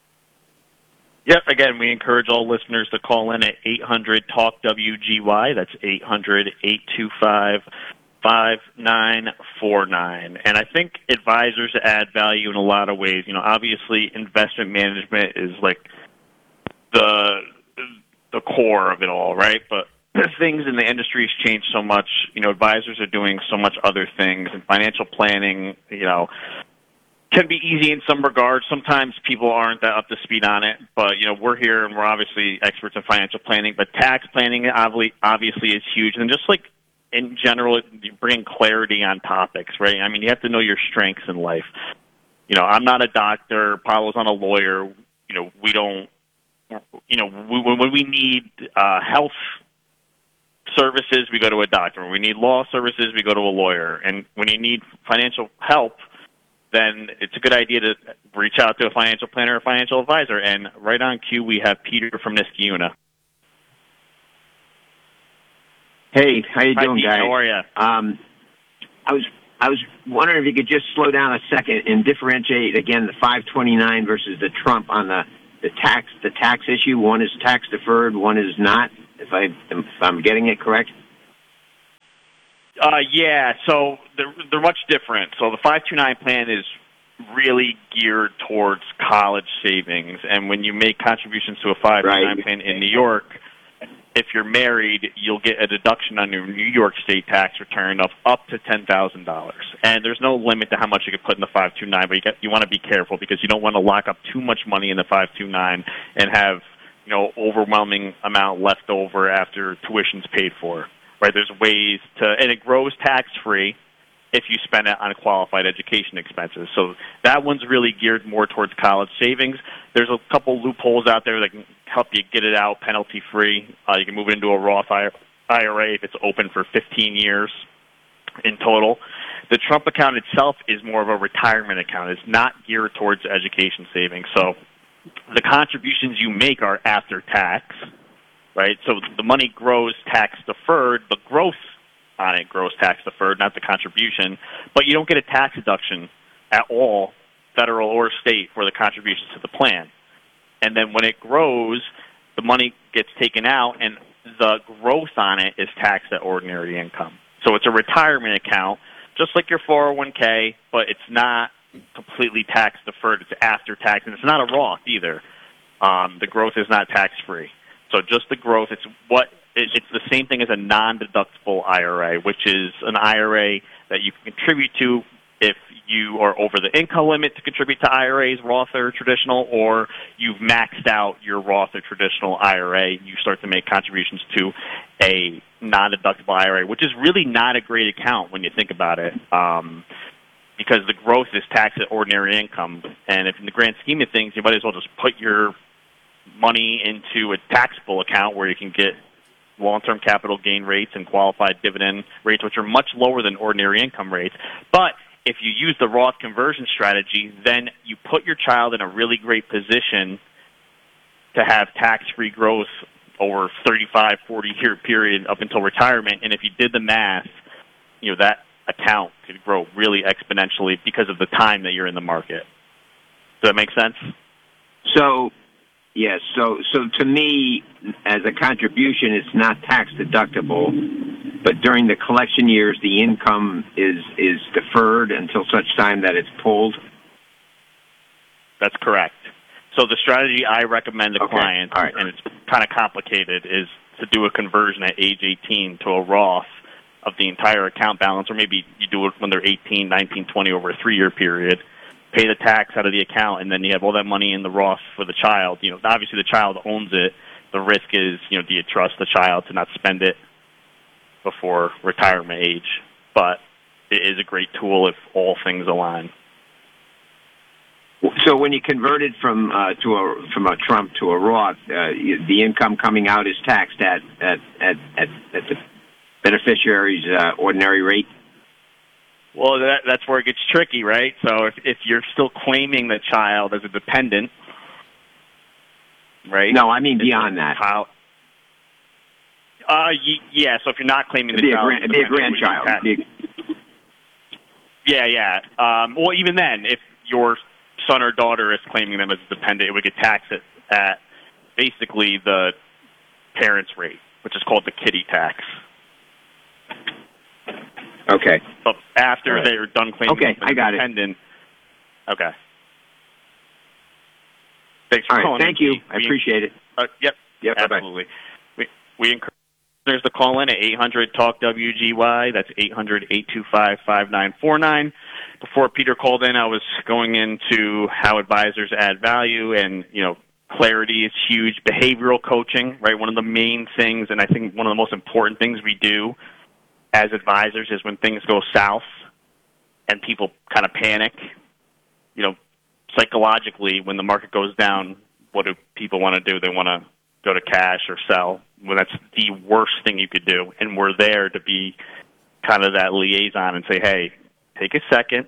Yep. Again, we encourage all listeners to call in at eight hundred talk W G Y. That's eight hundred, eight two five, five nine four nine. And I think advisors add value in a lot of ways. You know, obviously investment management is like the the core of it all, right? But things in the industry has changed so much. You know, advisors are doing so much other things, and financial planning, you know, can be easy in some regards. Sometimes people aren't that up to speed on it, but you know, we're here and we're obviously experts in financial planning. But tax planning obviously obviously is huge, and just like in general, you bring clarity on topics, right? I mean, you have to know your strengths in life. You know, I'm not a doctor. Paulo's not a lawyer. you know, we don't, you know, we, when we need uh, health services, we go to a doctor. When we need law services, we go to a lawyer. And when you need financial help, then it's a good idea to reach out to a financial planner or financial advisor. And right on cue, we have Peter from Niskayuna. Hey, how you Hi, doing, Pete. guys? How are you? Um, I was I was wondering if you could just slow down a second and differentiate again the five twenty-nine versus the Trump on the the tax the tax issue. One is tax deferred, one is not. If I if I'm getting it correct. Uh, yeah, so they're, they're much different. So the five two nine plan is really geared towards college savings. And when you make contributions to a five two nine right. plan in New York, if you're married, you'll get a deduction on your New York state tax return of up to ten thousand dollars. And there's no limit to how much you can put in the five two nine, but you, get, you want to be careful because you don't want to lock up too much money in the five two nine and have, you know, overwhelming amount left over after tuition's paid for. Right, there's ways to, and it grows tax-free if you spend it on qualified education expenses. So that one's really geared more towards college savings. There's a couple loopholes out there that can help you get it out penalty-free. Uh, you can move it into a Roth I R A if it's open for fifteen years in total. The Trump account itself is more of a retirement account. It's not geared towards education savings. So the contributions you make are after tax. Right, so the money grows tax deferred. The growth on it grows tax deferred, not the contribution. But you don't get a tax deduction at all, federal or state, for the contributions to the plan. And then when it grows, the money gets taken out, and the growth on it is taxed at ordinary income. So it's a retirement account, just like your four oh one k, but it's not completely tax deferred. It's after tax, and it's not a Roth either. Um, the growth is not tax free. So just the growth, it's what it's the same thing as a non-deductible I R A, which is an I R A that you can contribute to if you are over the income limit to contribute to I R As, Roth or traditional, or you've maxed out your Roth or traditional I R A. You start to make contributions to a non-deductible I R A, which is really not a great account when you think about it, um, because the growth is taxed at ordinary income. And if in the grand scheme of things, you might as well just put your money into a taxable account where you can get long-term capital gain rates and qualified dividend rates, which are much lower than ordinary income rates. But if you use the Roth conversion strategy, then you put your child in a really great position to have tax-free growth over thirty-five, forty-year period up until retirement. And if you did the math, you know, that account could grow really exponentially because of the time that you're in the market. Does that make sense? So... Yes, so so to me, as a contribution, it's not tax deductible, but during the collection years, the income is is deferred until such time that it's pulled. That's correct. So the strategy I recommend to okay. clients, right. and it's kind of complicated, is to do a conversion at age eighteen to a Roth of the entire account balance, or maybe you do it when they're eighteen, nineteen, twenty over a three-year period. Pay the tax out of the account, and then you have all that money in the Roth for the child. You know, obviously the child owns it. The risk is, you know, do you trust the child to not spend it before retirement age? But it is a great tool if all things align. So when you convert it from uh, to a from a Trump to a Roth, uh, the income coming out is taxed at at at, at, at the beneficiary's uh, ordinary rate. Well, that, that's where it gets tricky, right? So if if you're still claiming the child as a dependent, right? No, I mean beyond that. Child, uh, y- yeah. So if you're not claiming the be child, a gran- be a grandchild. Be a- yeah, yeah. Um, well, even then, if your son or daughter is claiming them as a dependent, it would get taxed at, at basically the parent's rate, which is called the kiddie tax. Okay. But after right. they're done claiming okay, them as I got dependent, it. Okay. Thanks for All right, calling. Thank in. you. We, I appreciate it. Uh, yep. Yep. Absolutely. We we encourage listeners to call in at eight hundred talk W G Y. That's eight hundred, eight two five, five nine four nine. Before Peter called in, I was going into how advisors add value, and you know, clarity is huge. Behavioral coaching, right? One of the main things, and I think one of the most important things we do as advisors is when things go south and people kind of panic. You know, psychologically, when the market goes down, what do people want to do? They want to go to cash or sell. Well, that's the worst thing you could do. And we're there to be kind of that liaison and say, hey, take a second.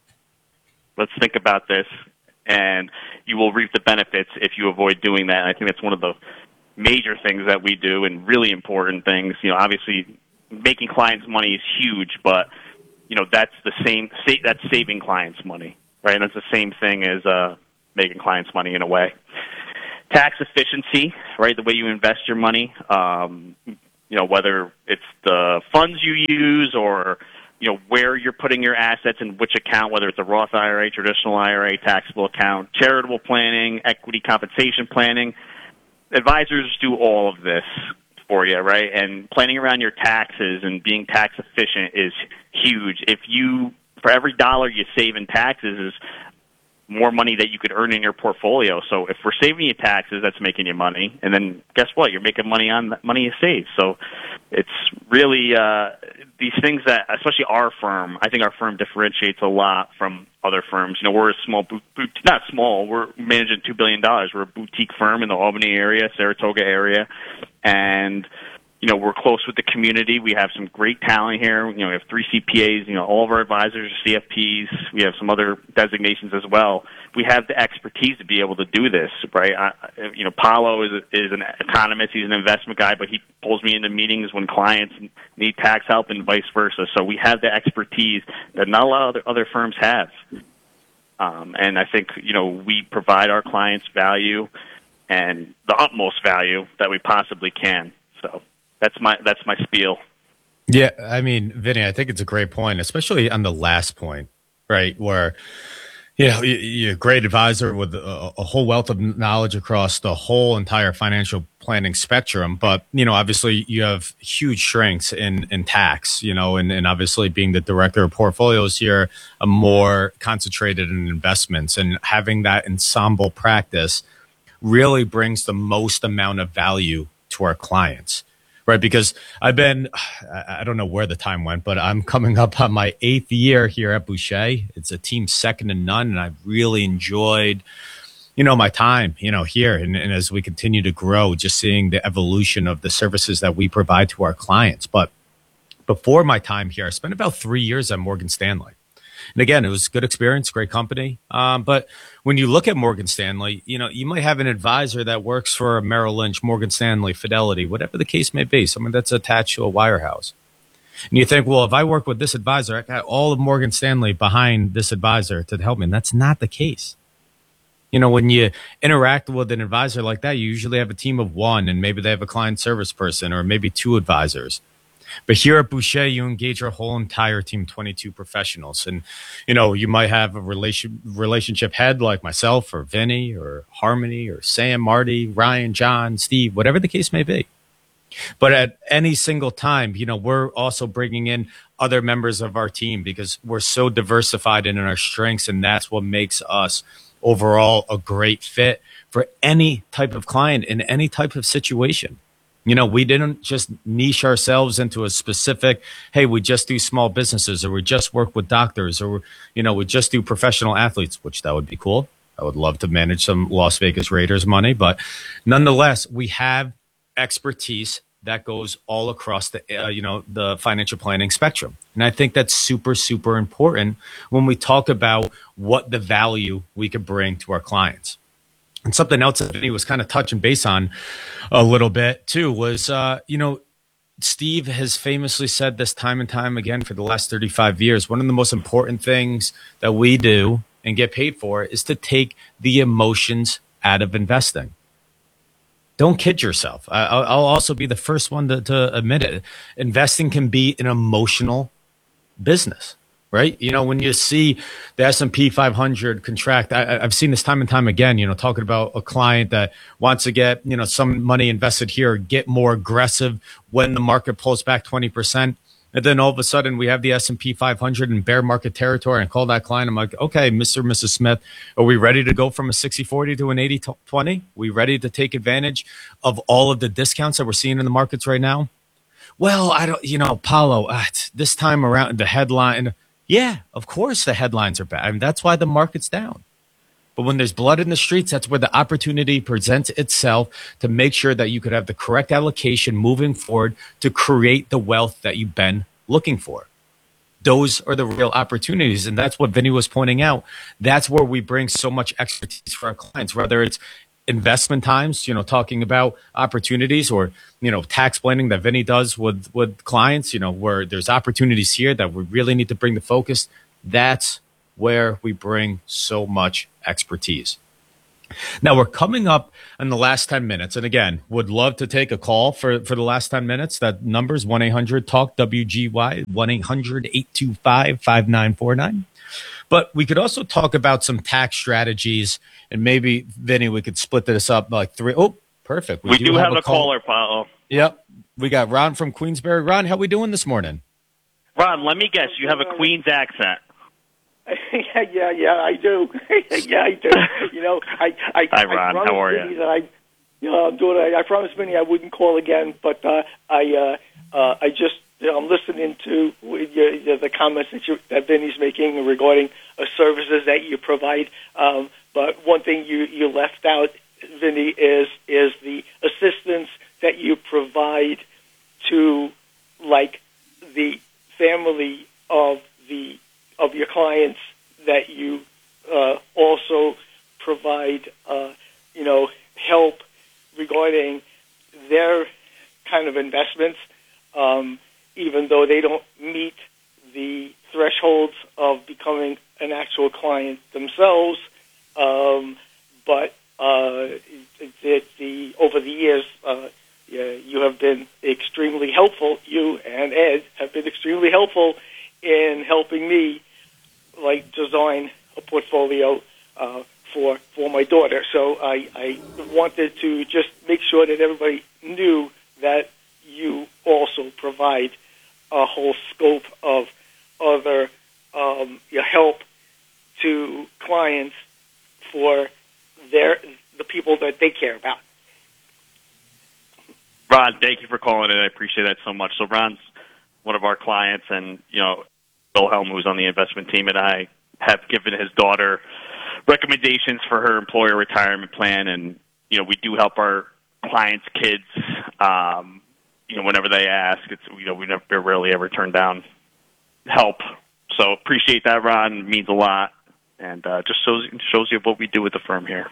Let's think about this. And you will reap the benefits if you avoid doing that. And I think that's one of the major things that we do and really important things. You know, obviously making clients money is huge, but, you know, that's the same, that's saving clients money, right? And that's the same thing as uh, making clients money in a way. Tax efficiency, right? The way you invest your money, um, you know, whether it's the funds you use or, you know, where you're putting your assets in which account, whether it's a Roth I R A, traditional I R A, taxable account, charitable planning, equity compensation planning. Advisors do all of this for you, right? And planning around your taxes and being tax efficient is huge. If you, for every dollar you save in taxes is more money that you could earn in your portfolio. So if we're saving you taxes, that's making you money. And then guess what? You're making money on the money you save. So it's really uh, these things that, especially our firm, I think our firm differentiates a lot from other firms. You know, we're a small, boot, boot, not small, we're managing two billion dollars. We're a boutique firm in the Albany area, Saratoga area. And you know, we're close with the community. We have some great talent here. You know, we have three C P As. You know, all of our advisors are C F Ps. We have some other designations as well. We have the expertise to be able to do this, right? I, you know, Paulo is is an economist. He's an investment guy, but he pulls me into meetings when clients need tax help and vice versa. So we have the expertise that not a lot of other, other firms have. Um, and I think, you know, we provide our clients value and the utmost value that we possibly can. So That's my that's my spiel. Yeah, I mean, Vinny, I think it's a great point, especially on the last point, right? Where, you know, you're a great advisor with a, a whole wealth of knowledge across the whole entire financial planning spectrum. But, you know, obviously you have huge strengths in, in tax, you know, and, and obviously being the director of portfolios here, a more concentrated in investments, and having that ensemble practice really brings the most amount of value to our clients. Right, because I've been, I don't know where the time went, but I'm coming up on my eighth year here at Boucher. It's a team second to none, and I've really enjoyed, you know, my time, you know, here. And, and as we continue to grow, just seeing the evolution of the services that we provide to our clients. But before my time here, I spent about three years at Morgan Stanley. And again, it was a good experience, great company. Um, but when you look at Morgan Stanley, you know, you might have an advisor that works for Merrill Lynch, Morgan Stanley, Fidelity, whatever the case may be, someone that's attached to a wirehouse. And you think, well, if I work with this advisor, I got all of Morgan Stanley behind this advisor to help me. And that's not the case. You know, when you interact with an advisor like that, you usually have a team of one, and maybe they have a client service person or maybe two advisors. But here at Boucher, you engage our whole entire team, twenty-two professionals. And, you know, you might have a relation, relationship head like myself or Vinny or Harmony or Sam, Marty, Ryan, John, Steve, whatever the case may be. But at any single time, you know, we're also bringing in other members of our team because we're so diversified in our strengths. And that's what makes us overall a great fit for any type of client in any type of situation. You know, we didn't just niche ourselves into a specific, hey, we just do small businesses, or we just work with doctors, or, you know, we just do professional athletes, which that would be cool. I would love to manage some Las Vegas Raiders money. But nonetheless, we have expertise that goes all across the, uh, you know, the financial planning spectrum. And I think that's super, super important when we talk about what the value we could bring to our clients. And something else that he was kind of touching base on a little bit too was, uh, you know, Steve has famously said this time and time again for the last thirty-five years. One of the most important things that we do and get paid for is to take the emotions out of investing. Don't kid yourself. I, I'll also be the first one to, to admit it. Investing can be an emotional business. Right. You know, when you see the S and P five hundred contract, I, I've seen this time and time again, you know, talking about a client that wants to get, you know, some money invested here, get more aggressive when the market pulls back twenty percent. And then all of a sudden we have the S and P five hundred in bear market territory, and I call that client. I'm like, OK, Mister and Missus Smith, are we ready to go from a sixty forty to an eighty twenty? We ready to take advantage of all of the discounts that we're seeing in the markets right now? Well, I don't, you know, Paulo, uh, this time around the headline. Yeah, of course the headlines are bad. I mean, that's why the market's down. But when there's blood in the streets, that's where the opportunity presents itself to make sure that you could have the correct allocation moving forward to create the wealth that you've been looking for. Those are the real opportunities. And that's what Vinny was pointing out. That's where we bring so much expertise for our clients, whether it's investment times, you know, talking about opportunities, or, you know, tax planning that Vinny does with, with clients, you know, where there's opportunities here that we really need to bring the focus. That's where we bring so much expertise. Now we're coming up in the last ten minutes. And again, would love to take a call for, for the last ten minutes. That number is one eight hundred talk W G Y, one eight hundred eight two five five nine four nine. But we could also talk about some tax strategies, and maybe, Vinny, we could split this up like three. Oh, perfect. We, we do, do have, have a call. caller, Paolo. Yep. We got Ron from Queensbury. Ron, how we doing this morning? Ron, let me guess. You have a Queens accent. yeah, yeah, yeah, I do. yeah, I do. You know, I, I, Hi, Ron. I How are you? That I, you know, I'm doing. I, I promised Vinny I wouldn't call again, but uh, I, uh, uh, I just, you know, I'm listening to your, the comments that you, that Vinny's making regarding uh, services that you provide. Um, but one thing you, you left out, Vinny, is is the assistance that you provide to, like, the family of the of your clients, that you uh, also provide, uh, you know, help regarding their kind of investments, um, even though they don't meet the thresholds of becoming an actual client themselves. Um, but uh, the, the over the years, uh, you have been extremely helpful. You and Ed have been extremely helpful in helping me, like, design a portfolio uh, for for my daughter. So I, I wanted to just make sure that everybody knew that you also provide a whole scope of other um, your help to clients for their the people that they care about. Ron, thank you for calling in. I appreciate that so much. So Ron's one of our clients, and, you know, Wilhelm, who's on the investment team, and I have given his daughter recommendations for her employer retirement plan. And, you know, we do help our clients' kids, um, you know, whenever they ask. It's, you know, we never rarely ever turn down help. So appreciate that, Ron. It means a lot. And uh, just shows, shows you what we do with the firm here.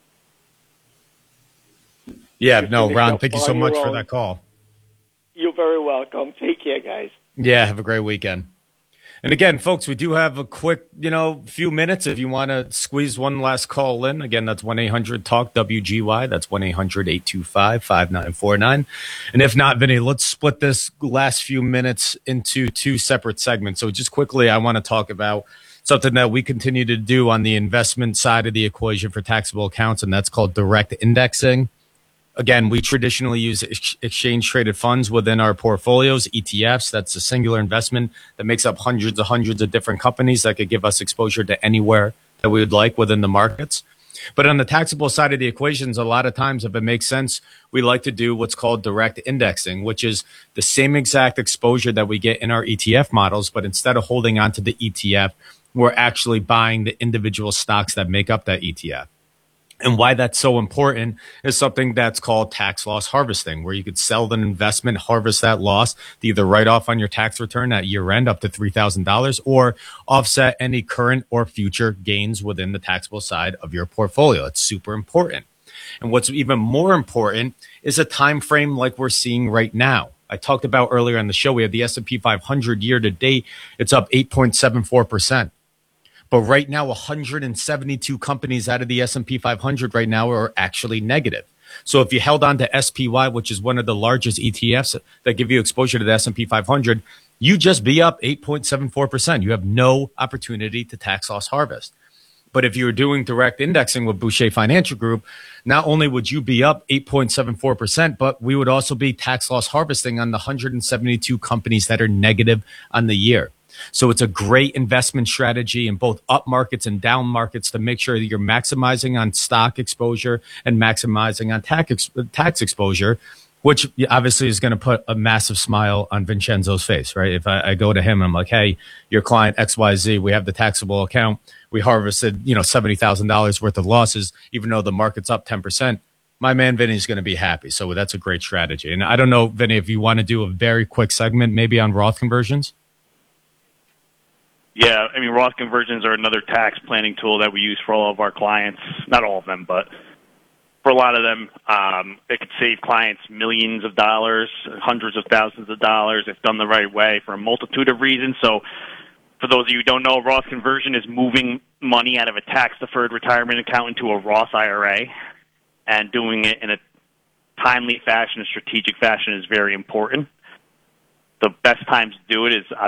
Yeah, no, Ron, thank you so much for that call. You're very welcome. Take care, guys. Yeah, have a great weekend. And again, folks, we do have a quick, you know, few minutes if you want to squeeze one last call in. Again, that's one eight hundred talk W G Y. That's one eight hundred eight two five five nine four nine. And if not, Vinny, let's split this last few minutes into two separate segments. So just quickly, I want to talk about something that we continue to do on the investment side of the equation for taxable accounts, and that's called direct indexing. Again, we traditionally use ex- exchange-traded funds within our portfolios, E T Fs. That's a singular investment that makes up hundreds and hundreds of different companies that could give us exposure to anywhere that we would like within the markets. But on the taxable side of the equations, a lot of times, if it makes sense, we like to do what's called direct indexing, which is the same exact exposure that we get in our E T F models, but instead of holding on to the E T F, we're actually buying the individual stocks that make up that E T F. And why that's so important is something that's called tax loss harvesting, where you could sell an investment, harvest that loss, to either write off on your tax return at year end up to three thousand dollars, or offset any current or future gains within the taxable side of your portfolio. It's super important. And what's even more important is a time frame like we're seeing right now. I talked about earlier on the show, we have the S and P five hundred year to date. It's up eight point seven four percent. But right now, one hundred seventy-two companies out of the S and P five hundred right now are actually negative. So if you held on to S P Y, which is one of the largest E T Fs that give you exposure to the S and P five hundred, you just be up eight point seven four percent. You have no opportunity to tax loss harvest. But if you were doing direct indexing with Boucher Financial Group, not only would you be up eight point seven four percent, but we would also be tax loss harvesting on the one hundred seventy-two companies that are negative on the year. So it's a great investment strategy in both up markets and down markets to make sure that you're maximizing on stock exposure and maximizing on tax tax exposure. which obviously is going to put a massive smile on Vincenzo's face, right? If I, I go to him and I'm like, hey, your client X Y Z, we have the taxable account. We harvested, you know, seventy thousand dollars worth of losses, even though the market's up ten percent. My man Vinny's going to be happy. So that's a great strategy. And I don't know, Vinny, if you want to do a very quick segment, maybe on Roth conversions. Yeah, I mean, Roth conversions are another tax planning tool that we use for all of our clients. Not all of them, but for a lot of them, um, it could save clients millions of dollars, hundreds of thousands of dollars if done the right way for a multitude of reasons. So for those of you who don't know, Roth conversion is moving money out of a tax-deferred retirement account into a Roth I R A, and doing it in a timely fashion, a strategic fashion is very important. The best times to do it is